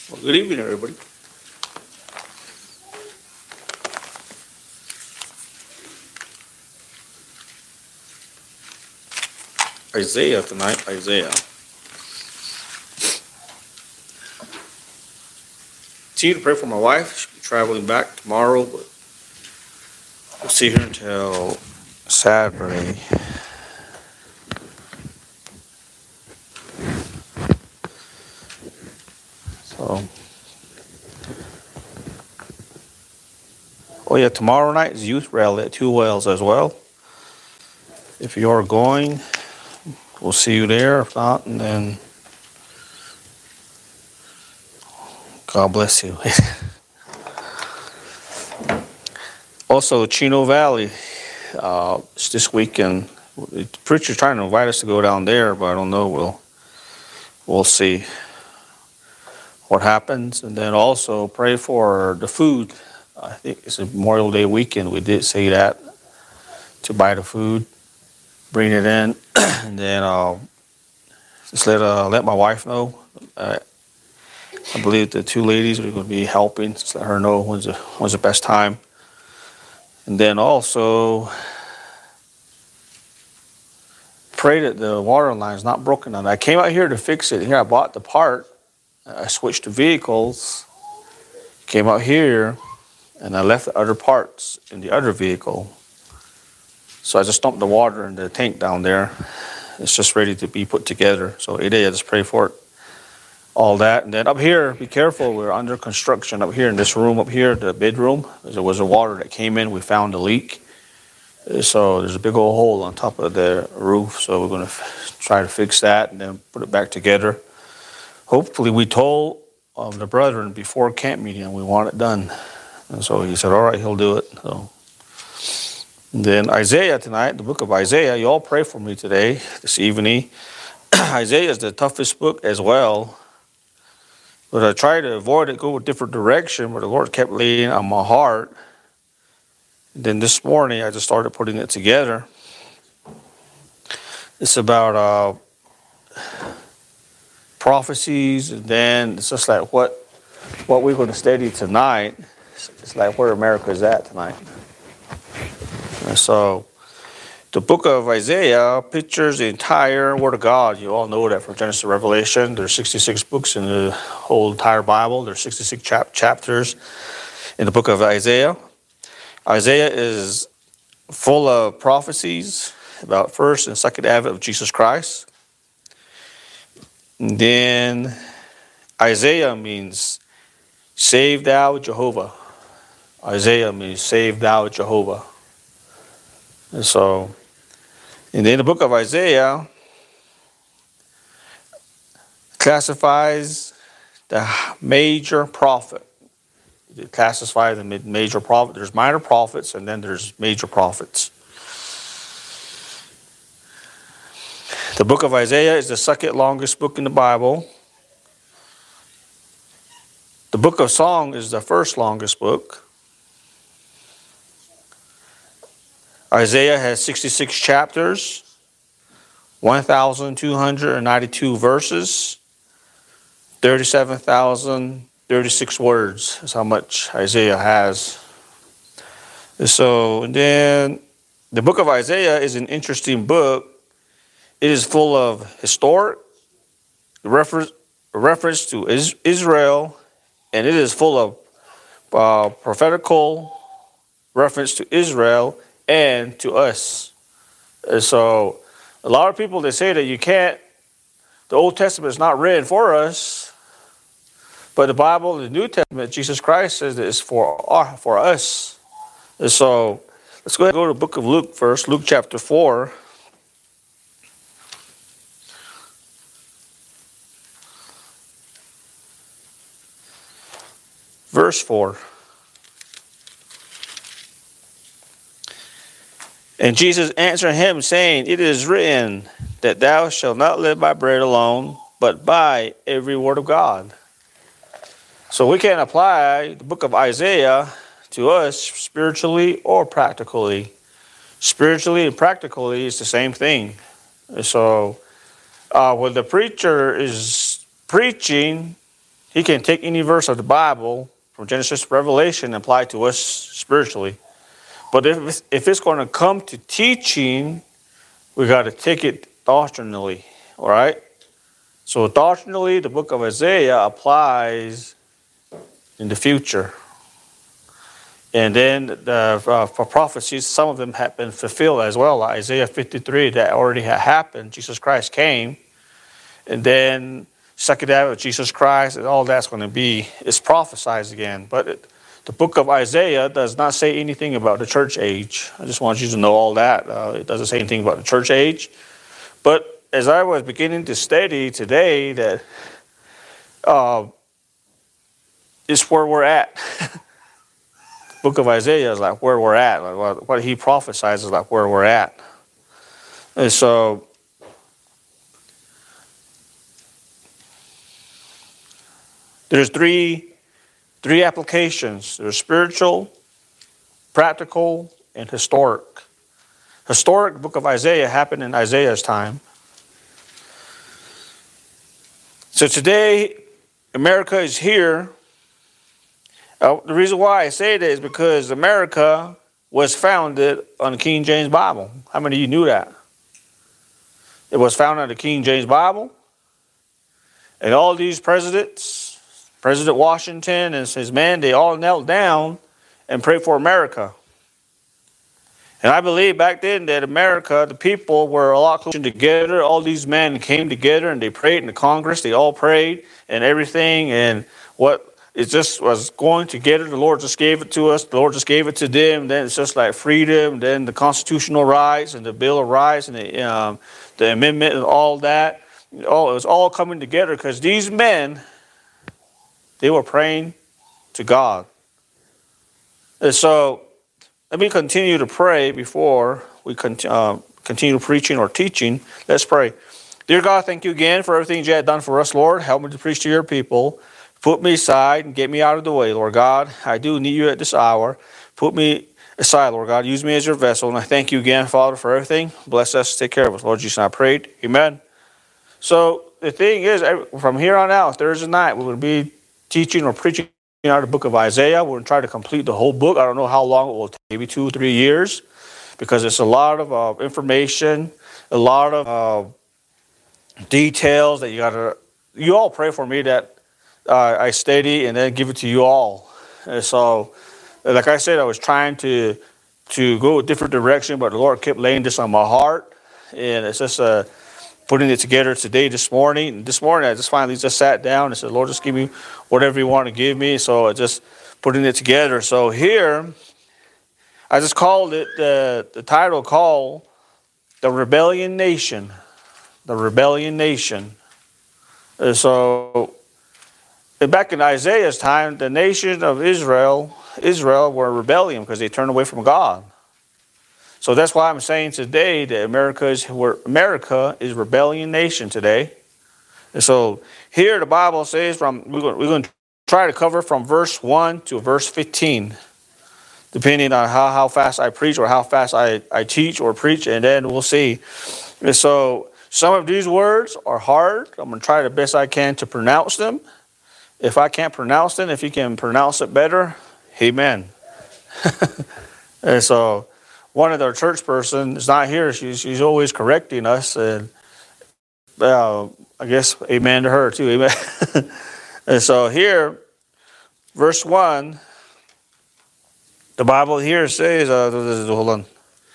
Well, good evening, everybody. Isaiah tonight, Isaiah. Continue to pray for my wife. She'll be traveling back tomorrow, but we'll see her until Saturday. So, oh yeah, tomorrow night is youth rally at Two Wells as well. If you are going, we'll see you there. If not, and then God bless you. Also, Chino Valley, it's this weekend. The preacher's trying to invite us to go down there, but I don't know. We'll see what happens. And then also pray for the food. I think it's a Memorial Day weekend. We did say that, to buy the food, bring it in, and then just let my wife know. I believe the two ladies are going to be helping. Just let her know when's the best time. And then also pray that the water line is not broken. And I came out here to fix it. Here I bought the part. I switched the vehicles. Came out here, and I left the other parts in the other vehicle. So I just dumped the water in the tank down there. It's just ready to be put together. So today I just pray for it. All that. And then up here, be careful. We're under construction up here in this room up here, the bedroom. There was a water that came in. We found a leak. So there's a big old hole on top of the roof. So we're going to try to fix that and then put it back together. Hopefully we told the brethren before camp meeting and we want it done. And so he said, all right, he'll do it. So then Isaiah tonight, the book of Isaiah, you all pray for me today, this evening. Isaiah is the toughest book as well. But I tried to avoid it, go a different direction, but the Lord kept laying on my heart. And then this morning, I just started putting it together. It's about prophecies, and then it's just like what we're going to study tonight. It's like where America is at tonight. And so the book of Isaiah pictures the entire Word of God. You all know that from Genesis to Revelation. There's 66 books in the whole entire Bible. There's 66 chapters in the book of Isaiah. Isaiah is full of prophecies about first and second advent of Jesus Christ. And then Isaiah means save thou Jehovah. Isaiah means save thou Jehovah. And then the book of Isaiah classifies the major prophet. It classifies the major prophet. There's minor prophets and then there's major prophets. The book of Isaiah is the second longest book in the Bible. The book of Song is the first longest book. Isaiah has 66 chapters, 1,292 verses, 37,036 words. That's how much Isaiah has. So, and then the book of Isaiah is an interesting book. It is full of historic reference to Israel, and it is full of prophetical reference to Israel and to us. And so a lot of people, they say that the Old Testament is not written for us, but the Bible, the New Testament, Jesus Christ says that it's for us. And so let's go ahead and go to the book of Luke first, Luke chapter 4. Verse 4. And Jesus answered him, saying, it is written that thou shalt not live by bread alone, but by every word of God. So we can apply the book of Isaiah to us spiritually or practically. Spiritually and practically is the same thing. So when the preacher is preaching, He can take any verse of the Bible from Genesis to Revelation and apply it to us spiritually. But if it's going to come to teaching, we got to take it doctrinally, all right? So doctrinally, the book of Isaiah applies in the future. And then for prophecies, some of them have been fulfilled as well. Like Isaiah 53, that already had happened. Jesus Christ came. And then second advent of Jesus Christ, and all that's going to be, it's prophesied again. But the book of Isaiah does not say anything about the church age. I just want you to know all that. It doesn't say anything about the church age. But as I was beginning to study today, that it's where we're at. The book of Isaiah is like where we're at. Like what he prophesies is like where we're at. And so there's three applications. There's spiritual, practical, and historic. Historic, the book of Isaiah happened in Isaiah's time. So today, America is here. The reason why I say that is because America was founded on the King James Bible. How many of you knew that? It was founded on the King James Bible. And all these presidents, President Washington and his men, they all knelt down and prayed for America. And I believe back then that America, the people were a lot closer together. All these men came together and they prayed in the Congress. They all prayed and everything. And what it just was going together. The Lord just gave it to us. The Lord just gave it to them. Then it's just like freedom. Then the constitutional rights and the Bill of Rights and the amendment and all that. It was all coming together because these men, they were praying to God. And so let me continue to pray before we continue preaching or teaching. Let's pray. Dear God, thank you again for everything you have done for us, Lord. Help me to preach to your people. Put me aside and get me out of the way, Lord God. I do need you at this hour. Put me aside, Lord God. Use me as your vessel. And I thank you again, Father, for everything. Bless us. Take care of us. Lord Jesus, I prayed. Amen. So the thing is, from here on out, Thursday night, we're going to be teaching or preaching out of the book of Isaiah. We're going to try to complete the whole book. I don't know how long it will take, maybe 2 or 3 years, because it's a lot of information, a lot of details that you all pray for me that I study and then give it to you all. And so, like I said, I was trying to go a different direction, but the Lord kept laying this on my heart, and it's just putting it together today, this morning. And this morning, I just finally sat down and said, Lord, just give me whatever you want to give me. So I just putting it together. So here, I just called it, the title called The Rebellion Nation. The Rebellion Nation. And so back in Isaiah's time, the nation of Israel were in rebellion because they turned away from God. So that's why I'm saying today that America is rebellion nation today. And so here the Bible says we're going to try to cover from verse 1 to verse 15, depending on how fast I preach or how fast I teach or preach, and then we'll see. And so some of these words are hard. I'm going to try the best I can to pronounce them. If I can't pronounce them, if you can pronounce it better, amen. And so one of their church person is not here. She's always correcting us, and I guess amen to her too. Amen. And so here, verse 1, the Bible here says, hold on.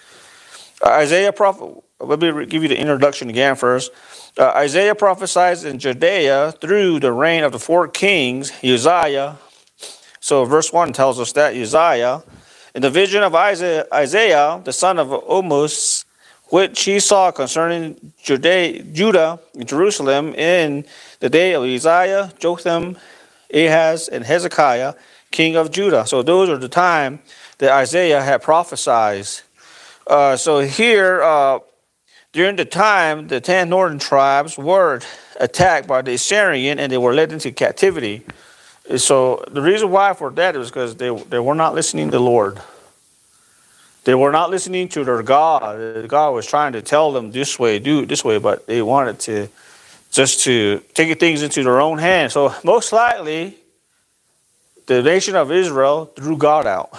Isaiah prophet. Let me give you the introduction again first. Isaiah prophesied in Judea through the reign of the 4 kings, Uzziah. So verse 1 tells us that Uzziah, in the vision of Isaiah, the son of Amos, which he saw concerning Judah and Jerusalem in the day of Uzziah, Jotham, Ahaz, and Hezekiah, king of Judah. So those are the time that Isaiah had prophesied. So here, during the time, the 10 northern tribes were attacked by the Assyrian and they were led into captivity. So the reason why for that is because they were not listening to the Lord. They were not listening to their God. God was trying to tell them this way, do it this way, but they wanted just to take things into their own hands. So most likely, the nation of Israel threw God out.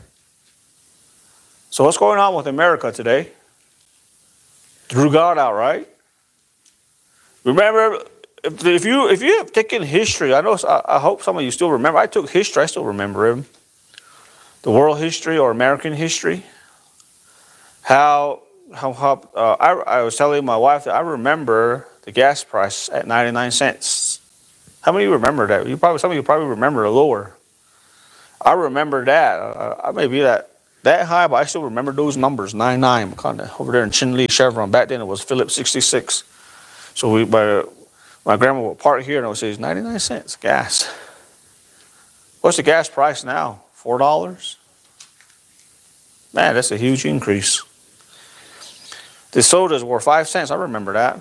So what's going on with America today? Threw God out, right? Remember, if you have taken history, I hope some of you still remember. I took history. I still remember him. The world history or American history. I was telling my wife that I remember the gas price at 99 cents. How many of you remember that? Some of you probably remember lower. I remember that. I may be that high, but I still remember those numbers. 99, kind of over there in Chinle Chevron. Back then it was Phillips 66. So my grandma would park here and it would say 99 cents gas. What's the gas price now? $4? Man, that's a huge increase. The sodas were 5 cents. I remember that.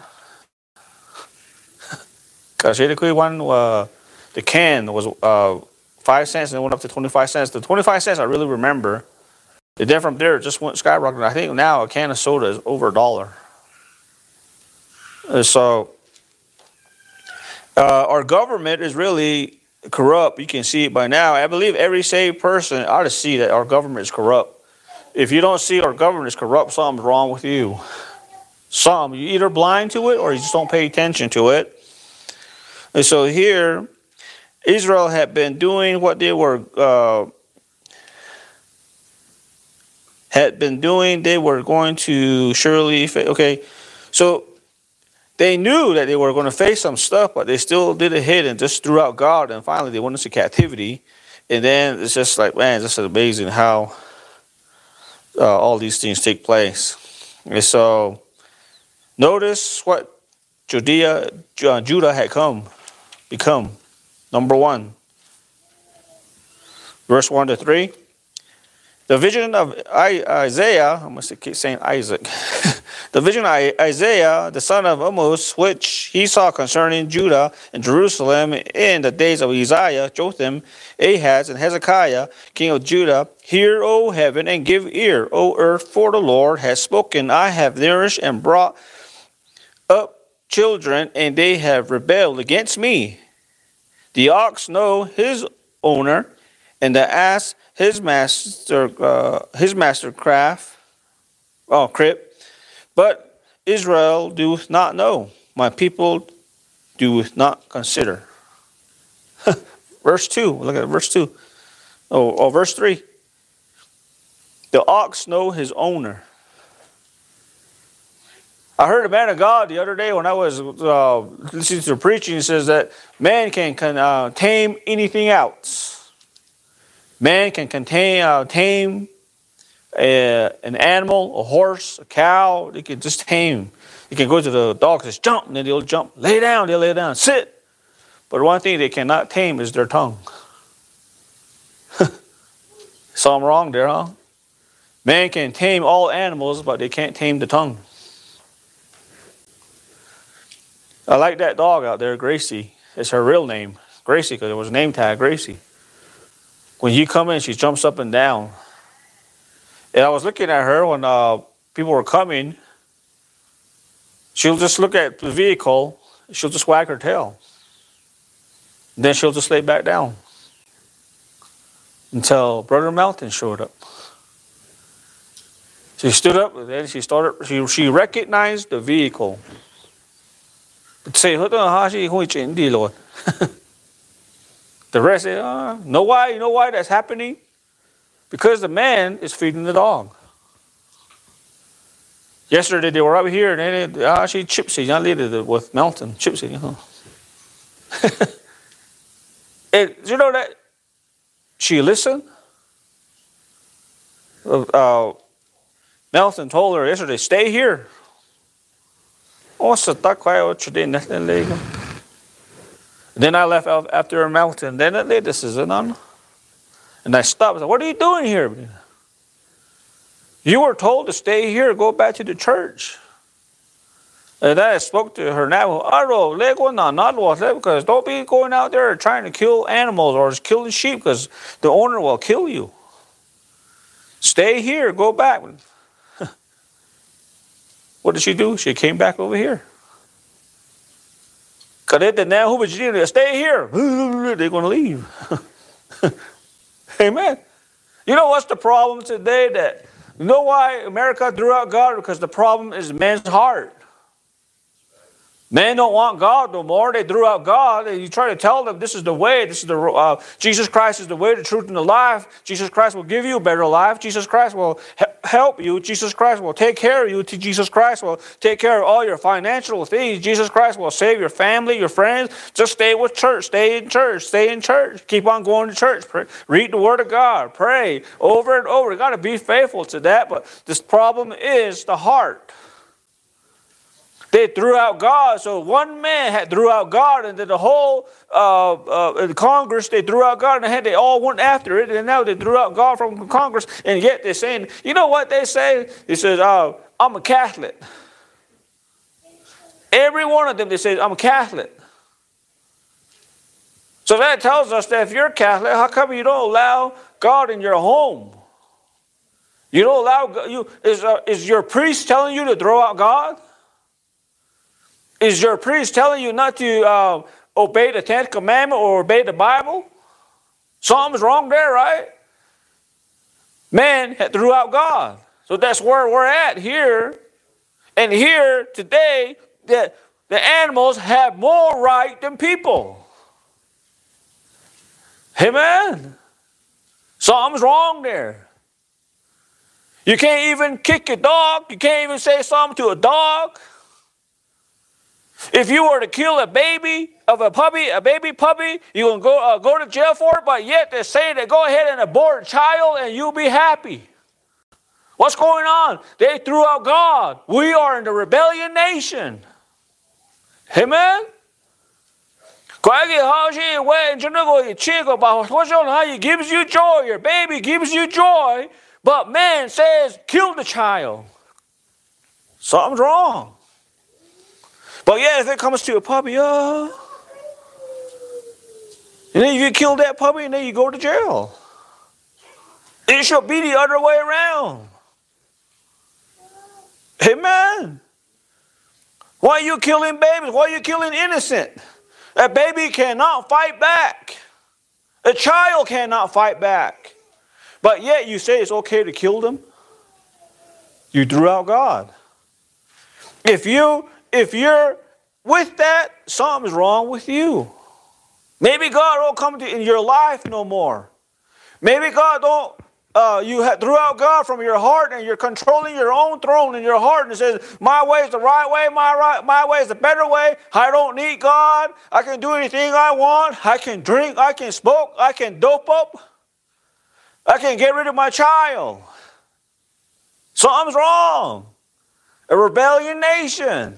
Because the can was 5 cents and it went up to 25 cents. The 25 cents I really remember. The then from there it just went skyrocketing. I think now a can of soda is over $1. So our government is really corrupt. You can see it by now. I believe every saved person ought to see that our government is corrupt. If you don't see our government is corrupt, something's wrong with you. You're either blind to it or you just don't pay attention to it. And so here, Israel had been doing what they were They were going to surely so they knew that they were going to face some stuff, but they still did it hid and just threw out God, and finally they went into captivity. And then it's just like, man, this is amazing how all these things take place. And so notice what Judah had become. Number 1. Verse 1 to 3. The vision of Isaiah, I must keep saying Isaac. The vision of Isaiah, the son of Amos, which he saw concerning Judah and Jerusalem in the days of Uzziah, Jotham, Ahaz, and Hezekiah, king of Judah. Hear, O heaven, and give ear, O earth, for the Lord has spoken. I have nourished and brought up children, and they have rebelled against me. The ox know his owner, and the ass his master crib. But Israel doeth not know. My people doeth not consider. Verse 2. Look at verse 2. Verse 3. The ox know his owner. I heard a man of God the other day when I was listening to the preaching. He says that man can tame anything else. Man can tame an animal, a horse, a cow. They can just tame. You can go to the dog and just jump, and then they'll jump. Lay down, they'll lay down. Sit. But one thing they cannot tame is their tongue. Something wrong there, huh? Man can tame all animals, but they can't tame the tongue. I like that dog out there, Gracie. It's her real name, Gracie, because it was name tag Gracie. When you come in, she jumps up and down. And I was looking at her when people were coming. She'll just look at the vehicle. She'll just wag her tail. Then she'll just lay back down until Brother Melton showed up. She stood up and then she recognized the vehicle. Say, the rest say, know why? You know why that's happening? Because the man is feeding the dog. Yesterday they were up here and then she chipsy, with Melton. Chipsy, And you know that she listened? Melton told her yesterday, stay here. Then I left after Melton. Then this is on. And I stopped. I said, what are you doing here? You were told to stay here, go back to the church. And then I spoke to her now. Because don't be going out there trying to kill animals or killing sheep because the owner will kill you. Stay here, go back. What did she do? She came back over here. Stay here. They're going to leave. Amen. You know what's the problem today? You know why America threw out God? Because the problem is man's heart. Men don't want God no more. They threw out God. And you try to tell them this is the way. This is Jesus Christ is the way, the truth, and the life. Jesus Christ will give you a better life. Jesus Christ will help you. Jesus Christ will take care of you. Jesus Christ will take care of all your financial things. Jesus Christ will save your family, your friends. Just stay with church. Stay in church. Stay in church. Keep on going to church. Pray, read the Word of God. Pray over and over. You got to be faithful to that. But this problem is the heart. They threw out God, so one man had threw out God, and then the whole Congress, they threw out God, and they all went after it, and now they threw out God from Congress, and yet they're saying, you know what they say? They says, I'm a Catholic. Every one of them, they say, I'm a Catholic. So that tells us that if you're Catholic, how come you don't allow God in your home? You don't allow, is your priest telling you to throw out God? Is your priest telling you not to obey the 10th commandment or obey the Bible? Something's wrong there, right? Man had threw out God. So that's where we're at here. And here today, the animals have more right than people. Amen. Something's wrong there. You can't even kick a dog. You can't even say something to a dog. If you were to kill a baby puppy, you can go to jail for it, but yet they're saying that go ahead and abort a child and you'll be happy. What's going on? They threw out God. We are in the rebellion nation. Amen? Gives you joy. Your baby gives you joy, but man says kill the child. Something's wrong. But yeah, if it comes to a puppy, and then you kill that puppy and then you go to jail. It should be the other way around. Amen. Why are you killing babies? Why are you killing innocent? A baby cannot fight back. A child cannot fight back. But yet you say it's okay to kill them? You threw out God. If you're with that, something's wrong with you. Maybe God won't come in your life no more. Maybe God don't. You threw out God from your heart, and you're controlling your own throne in your heart, and it says, "My way is the right way. My way is the better way. I don't need God. I can do anything I want. I can drink. I can smoke. I can dope up. I can get rid of my child." Something's wrong. A rebellion nation.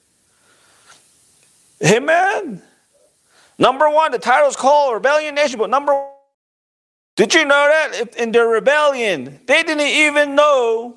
Amen. Number one, the title is called Rebellion Nation, but did you know that in their rebellion, they didn't even know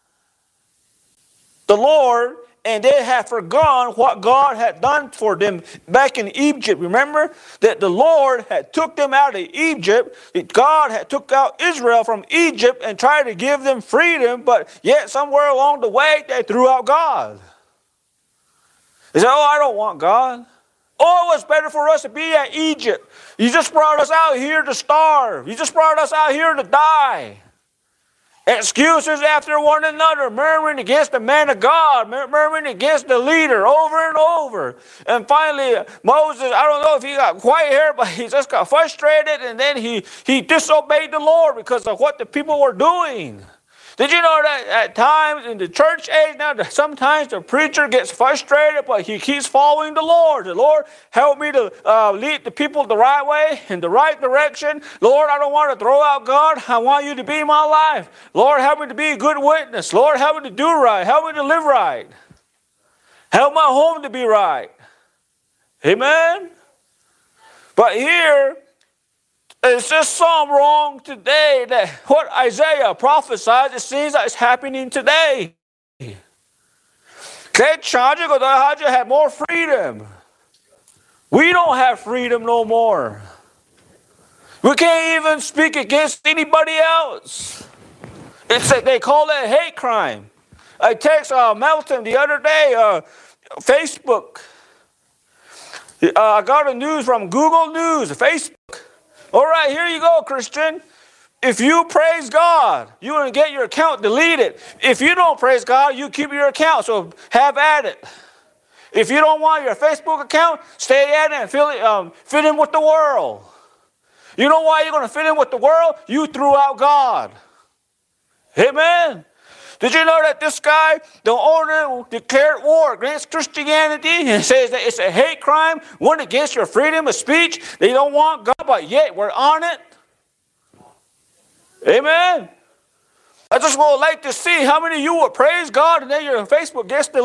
the Lord, and they had forgotten what God had done for them back in Egypt. Remember that the Lord had took them out of Egypt. God had took out Israel from Egypt and tried to give them freedom, but yet somewhere along the way, they threw out God. They said, "Oh, I don't want God. Oh, it was better for us to be at Egypt. You just brought us out here to starve. You just brought us out here to die." Excuses after one another, murmuring against the man of God, murmuring against the leader over and over. And finally, Moses, I don't know if he got quiet here, but he just got frustrated, and then he disobeyed the Lord because of what the people were doing. Did you know that at times in the church age now, sometimes the preacher gets frustrated, but he keeps following the Lord. The Lord, help me to lead the people the right way, in the right direction. Lord, I don't want to throw out God. I want you to be in my life. Lord, help me to be a good witness. Lord, help me to do right. Help me to live right. Help my home to be right. Amen? But here, it's just something wrong today that what Isaiah prophesied, it seems like it's happening today. Had more freedom. We don't have freedom no more. We can't even speak against anybody else. They call it a hate crime. I text Melton the other day, Facebook. I got a news from Google News, Facebook. All right, here you go, Christian. If you praise God, you're going to get your account deleted. If you don't praise God, you keep your account, so have at it. If you don't want your Facebook account, stay at it and fit in with the world. You know why you're going to fit in with the world? You threw out God. Amen. Did you know that this guy, the owner, declared war against Christianity and says that it's a hate crime, one against your freedom of speech? They don't want God, but yet we're on it. Amen. I just would like to see how many of you will praise God and then your Facebook gets deleted.